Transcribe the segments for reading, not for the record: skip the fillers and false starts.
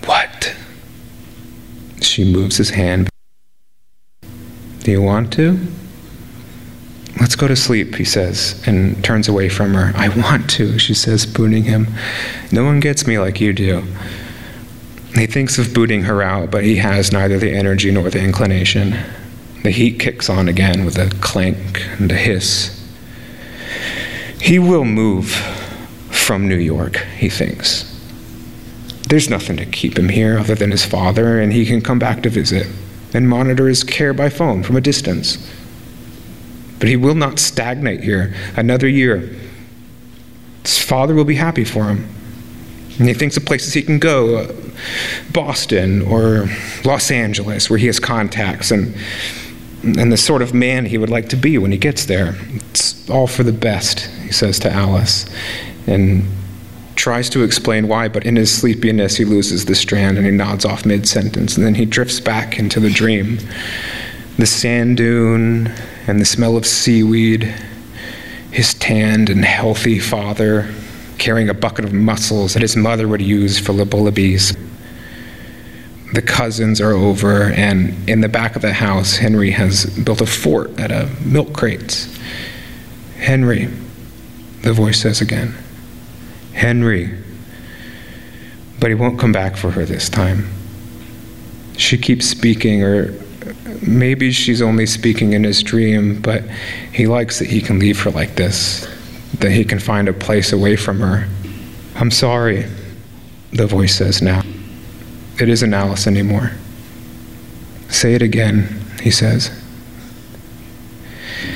What? She moves his hand. Do you want to? Let's go to sleep, he says, and turns away from her. I want to, she says, spooning him. No one gets me like you do. He thinks of booting her out, but he has neither the energy nor the inclination. The heat kicks on again with a clank and a hiss. He will move from New York, he thinks. There's nothing to keep him here other than his father, and he can come back to visit and monitor his care by phone from a distance. But he will not stagnate here another year. His father will be happy for him. And he thinks of places he can go, Boston or Los Angeles, where he has contacts and the sort of man he would like to be when he gets there. It's all for the best, he says to Alice, and tries to explain why, but in his sleepiness he loses the strand and he nods off mid-sentence, and then he drifts back into the dream. The sand dune and the smell of seaweed, his tanned and healthy father carrying a bucket of mussels that his mother would use for the bullabies. The cousins are over, and in the back of the house, Henry has built a fort out of milk crates. Henry, the voice says again. Henry. But he won't come back for her this time. She keeps speaking, or maybe she's only speaking in his dream, but he likes that he can leave her like this, that he can find a place away from her. I'm sorry, the voice says now. It isn't Alice anymore. Say it again, he says.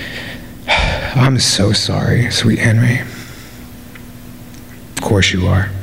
I'm so sorry, sweet Henry. Of course you are.